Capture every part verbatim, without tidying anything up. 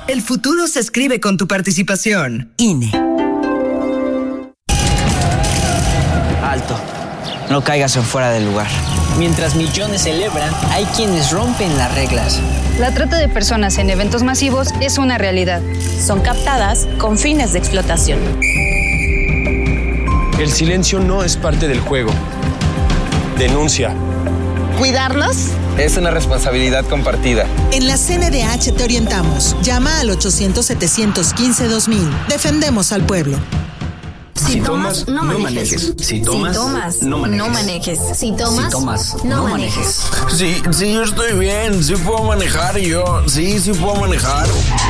El futuro se escribe con tu participación. I N E. Alto. No caigas en fuera del lugar. Mientras millones celebran, hay quienes rompen las reglas. La trata de personas en eventos masivos es una realidad. Son captadas con fines de explotación. El silencio no es parte del juego. Denuncia. ¿Cuidarnos? Es una responsabilidad compartida. En la C N D H te orientamos. Llama al ochocientos, setecientos quince, dos mil. Defendemos al pueblo. Si, si tomas, tomas, no manejes. manejes. Si tomas, si tomas no, manejes. no manejes. Si tomas, si tomas no, no manejes. Sí, sí, yo estoy bien. Sí puedo manejar yo. Sí, sí puedo manejar.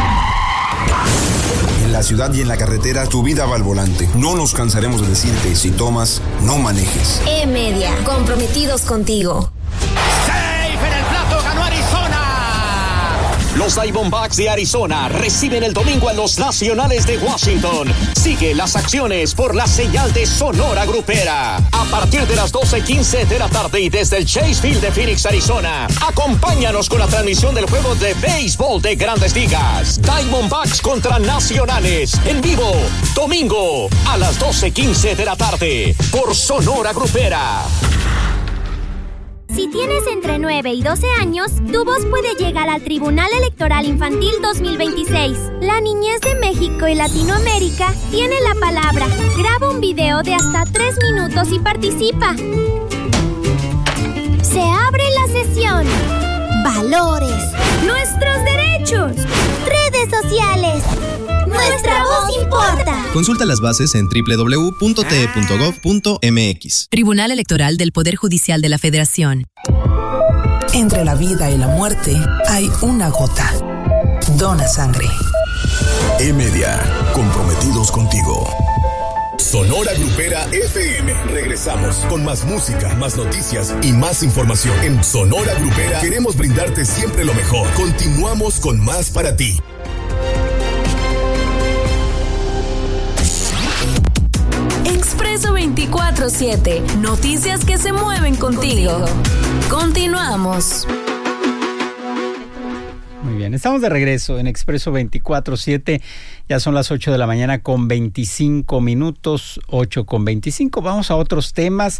En la ciudad y en la carretera, tu vida va al volante. No nos cansaremos de decirte, si tomas, no manejes. E-Media, comprometidos contigo. ¡Safe en el plato! ¡Ganó Arizona! Los Diamondbacks de Arizona reciben el domingo a los Nacionales de Washington. Sigue las acciones por la señal de Sonora Grupera. A partir de las doce quince de la tarde y desde el Chase Field de Phoenix, Arizona. Acompáñanos con la transmisión del juego de béisbol de Grandes Ligas. Diamondbacks contra Nacionales. En vivo, domingo a las doce quince de la tarde por Sonora Grupera. Si tienes entre nueve y doce años, tu voz puede llegar al Tribunal Electoral Infantil dos mil veintiséis. La niñez de México y Latinoamérica tiene la palabra. Graba un video de hasta tres minutos y participa. Se abre la sesión. Valores. Nuestros derechos. Redes sociales. Nuestra voz importa. Consulta las bases en doble u doble u doble u punto t e punto gov punto m x. Tribunal Electoral del Poder Judicial de la Federación. Entre la vida y la muerte hay una gota. Dona sangre. E-Media, comprometidos contigo. Sonora Grupera F M. Regresamos con más música, más noticias y más información. En Sonora Grupera queremos brindarte siempre lo mejor. Continuamos con más para ti. Expreso veinticuatro siete. Noticias que se mueven contigo. Continuamos. Muy bien, estamos de regreso en Expreso veinticuatro siete. Ya son las ocho de la mañana con veinticinco minutos, ocho con veinticinco. Vamos a otros temas.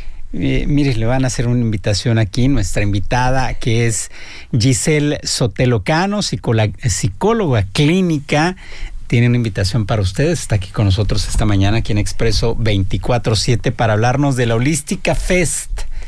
Eh, mire, le van a hacer una invitación aquí, nuestra invitada, que es Giselle Sotelo Cano, psicóloga, psicóloga clínica. Tiene una invitación para ustedes, está aquí con nosotros esta mañana aquí en Expreso veinticuatro siete para hablarnos de la Holística Fest,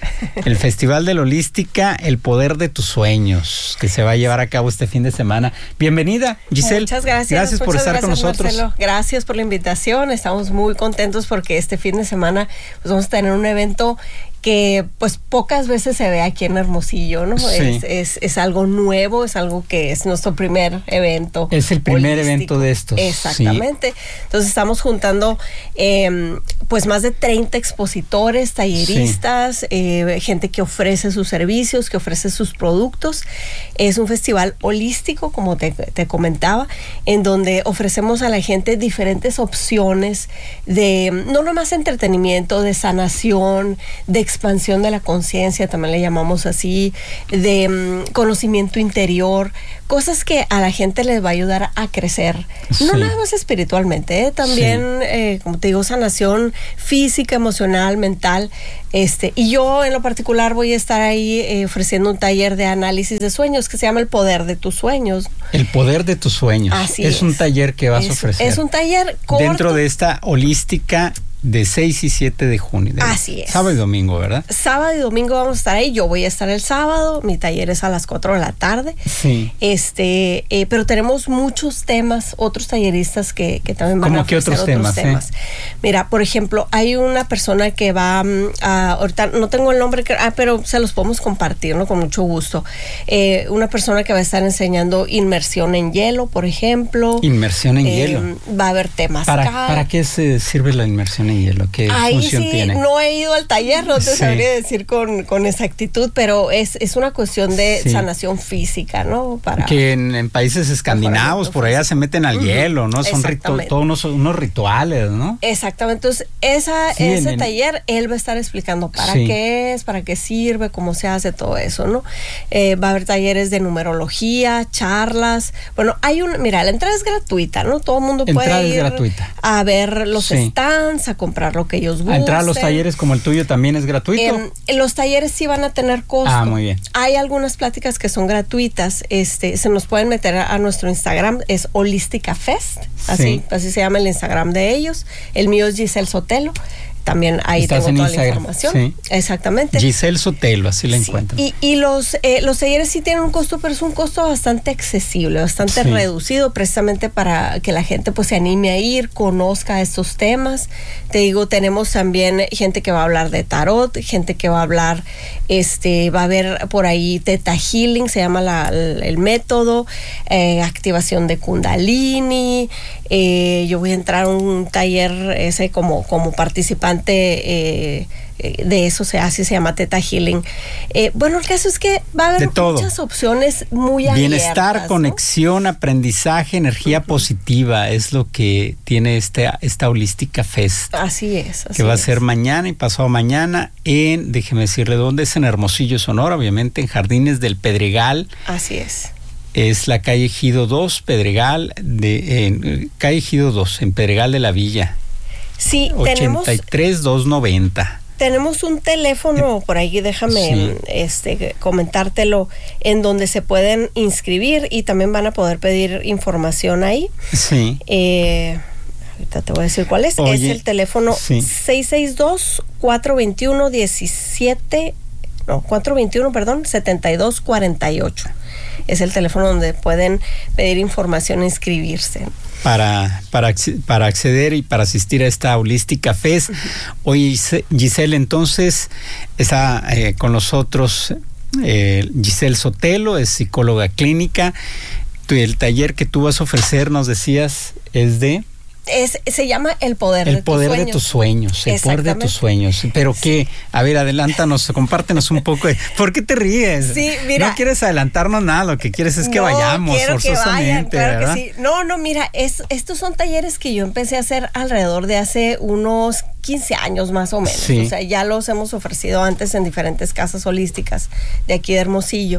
el Festival de la Holística, el poder de tus sueños, que se va a llevar a cabo este fin de semana. Bienvenida, Giselle. Muchas gracias. Gracias por Muchas estar gracias, con nosotros. Marcelo. Gracias por la invitación, estamos muy contentos porque este fin de semana pues, vamos a tener un evento que pues pocas veces se ve aquí en Hermosillo, ¿no? Sí. Es, es, es algo nuevo, es algo que es nuestro primer evento. Es el primer holístico. evento de estos. Exactamente. Sí. Entonces estamos juntando eh, pues más de treinta expositores, talleristas, sí. eh, gente que ofrece sus servicios, que ofrece sus productos. Es un festival holístico, como te, te comentaba, en donde ofrecemos a la gente diferentes opciones de, no nomás entretenimiento, de sanación, de expansión de la conciencia, también le llamamos así, de um, conocimiento interior, cosas que a la gente les va a ayudar a crecer, sí. no nada más espiritualmente, ¿eh? también, sí. eh, como te digo, sanación física, emocional, mental, este, y yo en lo particular voy a estar ahí eh, ofreciendo un taller de análisis de sueños que se llama El Poder de tus Sueños. El Poder de tus Sueños. Así es. Es un taller que vas es, a ofrecer. Es un taller corto. Dentro de esta holística de seis y siete de junio. De Así es. Sábado y domingo, ¿verdad? Sábado y domingo vamos a estar ahí. Yo voy a estar el sábado. Mi taller es a las cuatro de la tarde. Sí. Este, eh, pero tenemos muchos temas, otros talleristas que, que también van a ofrecer otros, otros temas. temas. Eh? Mira, por ejemplo, hay una persona que va um, a, ahorita no tengo el nombre, ah, pero se los podemos compartir, ¿no? Con mucho gusto. Eh, una persona que va a estar enseñando inmersión en hielo, por ejemplo. Inmersión en eh, hielo. Va a haber temas. ¿Para, ¿para qué se sirve la inmersión en tiene, Hielo? ¿Qué Ahí función sí, tiene? No he ido al taller, no te sí. sabría decir con, con exactitud, pero es, es una cuestión de sí. sanación física, ¿no? Para que en, en países escandinavos, por allá se meten al uh-huh. hielo, ¿no? Son rito, todos unos, unos rituales, ¿no? Exactamente. Entonces, esa, sí, ese en, taller, él va a estar explicando para sí. qué es, para qué sirve, cómo se hace todo eso, ¿no? Eh, va a haber talleres de numerología, charlas. Bueno, hay un, mira, la entrada es gratuita, ¿no? Todo el mundo puede entrada ir es gratuita. a ver los sí. stands, a comprar lo que ellos gusten. ¿A entrar a los talleres como el tuyo también es gratuito? Eh, los talleres sí van a tener costo. Ah, muy bien. Hay algunas pláticas que son gratuitas. Este, se nos pueden meter a, a nuestro Instagram, es Holística Fest, así, sí. así se llama el Instagram de ellos. El mío es Giselle Sotelo. También ahí Estás tengo toda Instagram, la información. Sí. Exactamente. Giselle Sotelo, así la sí. encuentran. Y, y los, eh, los talleres sí tienen un costo, pero es un costo bastante accesible, bastante sí. reducido, precisamente para que la gente pues se anime a ir, conozca estos temas. Te digo, tenemos también gente que va a hablar de tarot, gente que va a hablar, este, va a haber por ahí Theta Healing, se llama la, el, el método, eh, activación de Kundalini. Eh, yo voy a entrar a un taller ese como, como participante Eh, de eso, se hace, se llama Theta Healing. Eh, bueno, el caso es que va a haber muchas opciones muy abiertas. Bienestar, ¿no? conexión, aprendizaje, energía uh-huh. positiva es lo que tiene este, esta Holística Fest. Así es. Así que va es. a ser mañana y pasado mañana en, déjeme decirle dónde es, en Hermosillo, Sonora, obviamente, en Jardines del Pedregal. Así es. Es la calle Ejido dos, Pedregal, de, en, calle Ejido dos, en Pedregal de la Villa. Sí, ochenta y tres, doscientos noventa. Tenemos un teléfono por ahí, déjame sí. este, comentártelo, en donde se pueden inscribir y también van a poder pedir información ahí. Sí. Eh, ahorita te voy a decir cuál es. Oye, es el teléfono sí. seis seis dos, cuatro dos uno, diecisiete, no, cuatro dos uno, perdón, setenta y dos cuarenta y ocho. Es el teléfono donde pueden pedir información e inscribirse. Para, para, para acceder y para asistir a esta Holística Fest. Uh-huh. Oye, Giselle, entonces está eh, con nosotros eh, Giselle Sotelo, es psicóloga clínica. El taller que tú vas a ofrecer, nos decías, es de... Es, se llama El Poder, el de, poder tus de tus Sueños. El Poder de tus Sueños. Pero qué, a ver, adelántanos, compártenos un poco. De, ¿por qué te ríes? Sí, mira. No quieres adelantarnos nada, lo que quieres es que no, vayamos quiero forzosamente, que vayan, claro ¿verdad? Que sí. No, no, mira, es, estos son talleres que yo empecé a hacer alrededor de hace unos quince años más o menos. Sí. O sea, ya los hemos ofrecido antes en diferentes casas holísticas de aquí de Hermosillo.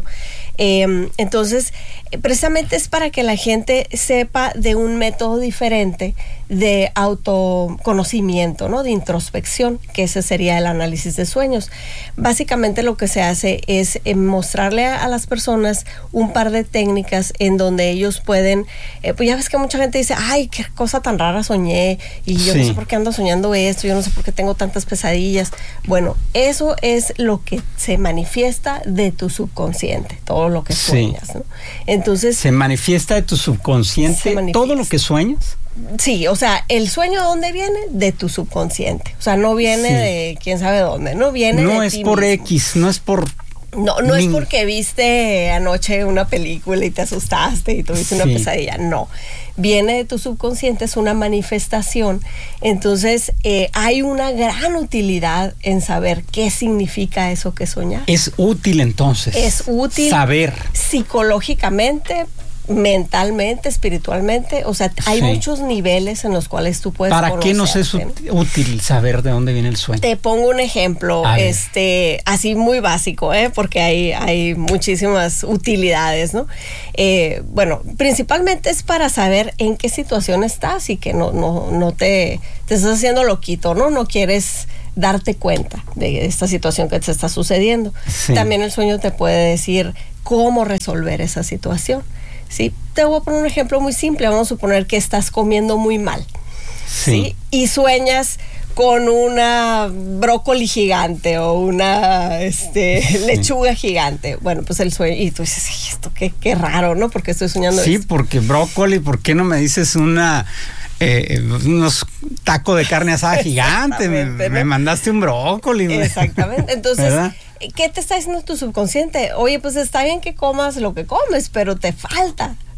Eh, entonces, precisamente es para que la gente sepa de un método diferente de autoconocimiento, ¿no? De introspección, que ese sería el análisis de sueños. Básicamente lo que se hace es eh, mostrarle a, a las personas un par de técnicas en donde ellos pueden, eh, pues ya ves que mucha gente dice, ay, qué cosa tan rara soñé, y yo sí. no sé por qué ando soñando esto, yo no sé por qué tengo tantas pesadillas. Bueno, eso es lo que se manifiesta de tu subconsciente, todo lo que sueñas, sí. ¿no? Entonces, ¿se manifiesta de tu subconsciente todo lo que sueñas? Sí, o sea, el sueño ¿de dónde viene? De tu subconsciente. O sea, no viene sí. de quién sabe dónde, no viene no de es ti por mismo. X, no es por... No, no es porque viste anoche una película y te asustaste y tuviste sí. una pesadilla, no. Viene de tu subconsciente, es una manifestación. Entonces, eh, hay una gran utilidad en saber qué significa eso que soñar. Es útil entonces. Es útil. Saber. Psicológicamente, mentalmente, espiritualmente, o sea, hay sí. muchos niveles en los cuales tú puedes ¿Para qué nos es útil saber de dónde viene el sueño? Te pongo un ejemplo, este, así muy básico, ¿eh? Porque hay, hay muchísimas utilidades, ¿no? Eh, bueno, principalmente es para saber en qué situación estás y que no, no, no te, te estás haciendo loquito, ¿no? No quieres darte cuenta de esta situación que te está sucediendo. Sí. También el sueño te puede decir cómo resolver esa situación. Sí, te voy a poner un ejemplo muy simple. Vamos a suponer que estás comiendo muy mal, sí, ¿sí? Y sueñas con una brócoli gigante o una este, sí. lechuga gigante. Bueno, pues el sueño, y tú dices, esto qué, qué raro, ¿no? Porque estoy soñando sí, esto. Porque brócoli, ¿por qué no me dices una... Eh, unos tacos de carne asada gigante? me, ¿no? me mandaste un brócoli. Exactamente, entonces... ¿verdad? ¿Qué te está diciendo tu subconsciente? Oye, pues está bien que comas lo que comes, pero te falta,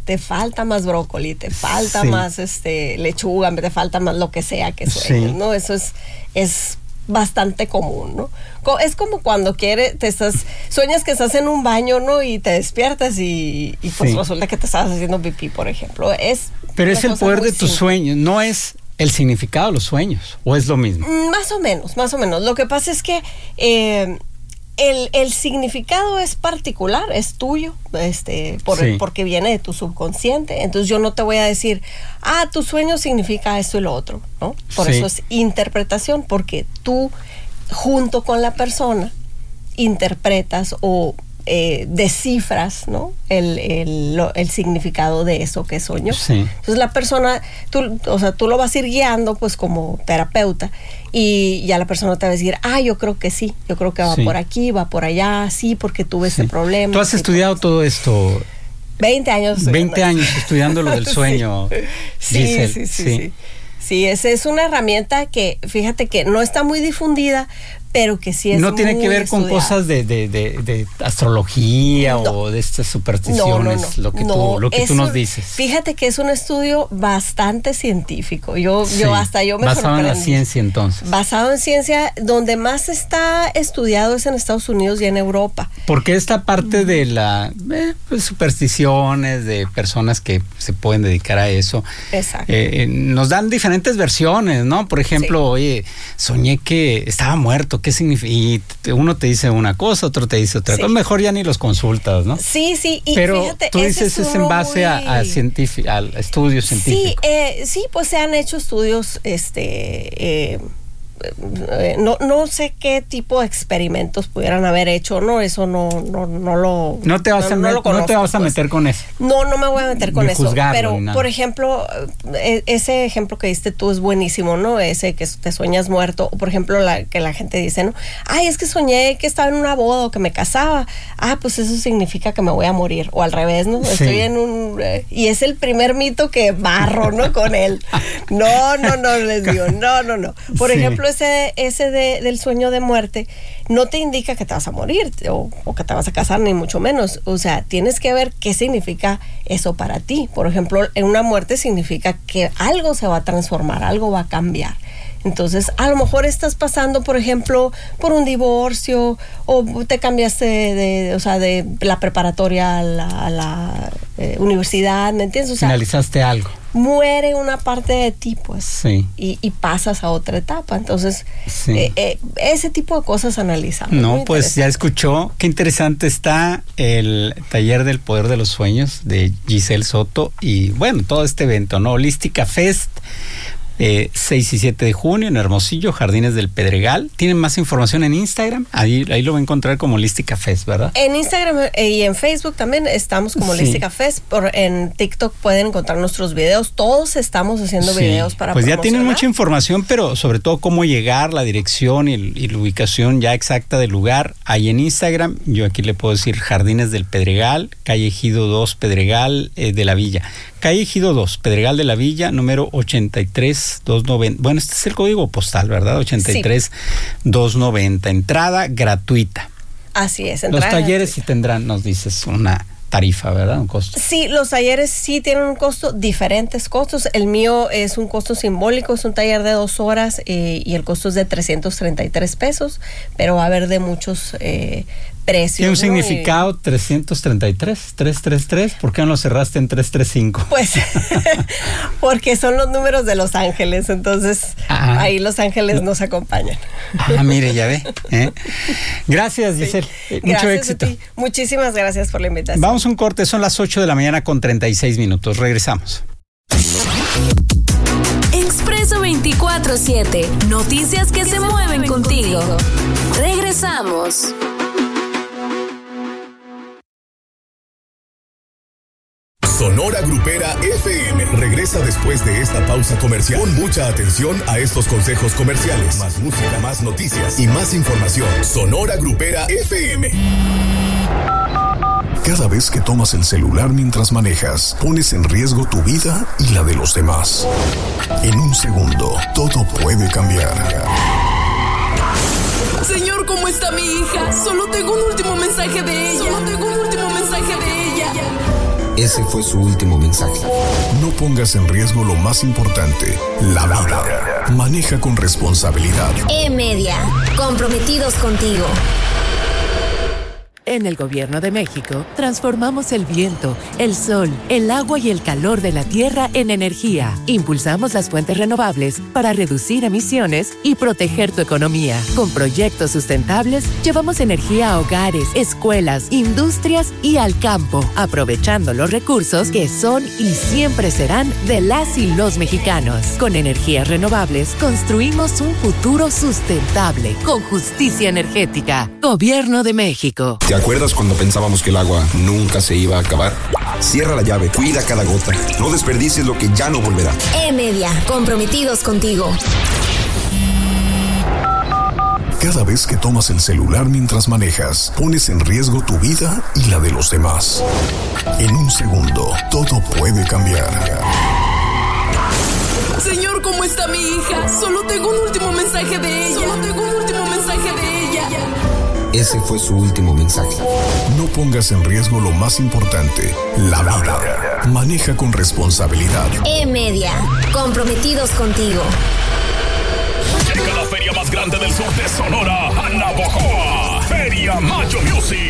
te falta más brócoli, te falta sí. más este lechuga, te falta más lo que sea que sueñes, sí. ¿no? Eso es, es bastante común, ¿no? Es como cuando quieres, te estás, sueñas que estás en un baño, ¿no? Y te despiertas y, y pues sí. resulta que te estabas haciendo pipí, por ejemplo. Es Pero es el poder de tus sueños, no es el significado de los sueños, ¿o es lo mismo? Más o menos, más o menos. Lo que pasa es que eh, El, el significado es particular, es tuyo, este, por, sí. porque viene de tu subconsciente. Entonces yo no te voy a decir, ah, tu sueño significa esto y lo otro, ¿no? Por sí. eso es interpretación, porque tú, junto con la persona, interpretas o eh, descifras, ¿no? El, el, lo, el significado de eso que soñó. Sí. Entonces la persona, tú, o sea, tú lo vas a ir guiando, pues como terapeuta, y ya la persona te va a decir, ah, yo creo que sí, yo creo que va sí. por aquí, va por allá, sí, porque tuve sí. ese problema. ¿Tú has sí, estudiado todo esto? veinte años. veinte años estudiando lo del sueño. Sí, sí, sí, sí, sí. Sí, esa es una herramienta que, fíjate que no está muy difundida, pero que sí es no tiene muy que ver estudiada. Con cosas de, de, de, de astrología no. o de estas supersticiones, no, no, no. lo que, no, tú, lo que tú nos un, dices. Fíjate que es un estudio bastante científico. Yo, sí. yo hasta yo me Basado sorprendí. en la ciencia, entonces. Basado en ciencia, donde más está estudiado es en Estados Unidos y en Europa. Porque esta parte de la eh, pues, supersticiones de personas que se pueden dedicar a eso, exacto. Eh, nos dan diferentes versiones, ¿no? Por ejemplo, sí. oye, soñé que estaba muerto. ¿Qué significa? Y uno te dice una cosa, otro te dice otra sí. cosa. Mejor ya ni los consultas, ¿no? Sí, sí. Y pero fíjate, tú dices es, es en base muy... a, a, científico, a estudios científicos. Sí, eh, sí, pues se han hecho estudios, este... Eh, No, no sé qué tipo de experimentos pudieran haber hecho, no, eso no, no, no lo no te vas, no, a, no met, lo conozco, no te vas a pues. meter con eso. No, no me voy a meter con ni eso. Pero, nada. por ejemplo, ese ejemplo que diste tú es buenísimo, ¿no? Ese que te sueñas muerto. O por ejemplo, la que la gente dice, ¿no? Ay, es que soñé que estaba en una boda o que me casaba. Ah, pues eso significa que me voy a morir. O al revés, ¿no? Sí. Estoy en un... Eh, y es el primer mito que barro, ¿no? Con él. No, no, no, les digo, no, no, no. Por sí. ejemplo, ese, ese De, del sueño de muerte no te indica que te vas a morir o, o que te vas a casar, ni mucho menos. O sea, tienes que ver qué significa eso para ti. Por ejemplo, en una muerte significa que algo se va a transformar, algo va a cambiar. Entonces, a lo mejor estás pasando, por ejemplo, por un divorcio o te cambiaste de, de o sea, de la preparatoria a la, a la eh, universidad, ¿me entiendes? O sea, finalizaste algo. Muere una parte de ti, pues, sí. y, y pasas a otra etapa. Entonces, sí. eh, eh, ese tipo de cosas analizamos. No, pues ya escuchó, qué interesante está el taller del poder de los sueños de Giselle Soto y, bueno, todo este evento, ¿no? Holística Fest. Eh, seis y siete de junio en Hermosillo, Jardines del Pedregal. ¿Tienen más información en Instagram? Ahí, ahí lo va a encontrar como Holística Fest, ¿verdad? En Instagram y en Facebook también estamos como sí. Holística Fest. Por, en TikTok pueden encontrar nuestros videos. Todos estamos haciendo sí. videos para pues promocionar. Ya tienen mucha información, pero sobre todo cómo llegar, la dirección y, y la ubicación ya exacta del lugar. Ahí en Instagram, yo aquí le puedo decir Jardines del Pedregal, calle Ejido dos, Pedregal eh, de la Villa. Calle Ejido dos, Pedregal de la Villa, número ochenta y tres doscientos noventa. Bueno, este es el código postal, ¿verdad? ochenta y tres doscientos noventa. Entrada gratuita. Así es. Los talleres sí tendrán, nos dices, una tarifa, ¿verdad? Un costo. Sí, los talleres sí tienen un costo, diferentes costos. El mío es un costo simbólico, es un taller de dos horas eh, y el costo es de trescientos treinta y tres pesos, pero va a haber de muchos eh, precios. Tiene un ¿no? significado y... trescientos treinta y tres, trescientos treinta y tres, ¿por qué no lo cerraste en trescientos treinta y cinco? Pues porque son los números de Los Ángeles, entonces ah, ahí Los Ángeles nos acompañan. Ah, mire, ya ve. ¿eh? Gracias, Giselle. Sí. Mucho gracias éxito. A ti. Muchísimas gracias por la invitación. Vamos a un corte, son las ocho de la mañana con treinta y seis minutos. Regresamos. Expreso veinticuatro siete. Noticias que, que se, se mueven contigo. contigo. Regresamos. Sonora Grupera F M regresa después de esta pausa comercial. Pon mucha atención a estos consejos comerciales. Más música, más noticias y más información. Sonora Grupera F M. Cada vez que tomas el celular mientras manejas, pones en riesgo tu vida y la de los demás. En un segundo, todo puede cambiar. Señor, ¿cómo está mi hija? Solo tengo un último mensaje de ella. Solo tengo un último mensaje de ella. Ese fue su último mensaje. No pongas en riesgo lo más importante, la vida. Maneja con responsabilidad. E-Media, comprometidos contigo. En el Gobierno de México, transformamos el viento, el sol, el agua y el calor de la tierra en energía. Impulsamos las fuentes renovables para reducir emisiones y proteger tu economía. Con proyectos sustentables, llevamos energía a hogares, escuelas, industrias y al campo, aprovechando los recursos que son y siempre serán de las y los mexicanos. Con energías renovables, construimos un futuro sustentable, con justicia energética. Gobierno de México. ¿Te acuerdas cuando pensábamos que el agua nunca se iba a acabar? Cierra la llave, cuida cada gota. No desperdicies lo que ya no volverá. E-Media, comprometidos contigo. Cada vez que tomas el celular mientras manejas, pones en riesgo tu vida y la de los demás. En un segundo, todo puede cambiar. Señor, ¿cómo está mi hija? Solo tengo un último mensaje de ella. Solo tengo un último mensaje de ella. Ese fue su último mensaje. No pongas en riesgo lo más importante, la vida. Maneja con responsabilidad. E-Media, comprometidos contigo. Llega la feria más grande del sur de Sonora, a Navojoa. Feria Mayo Music.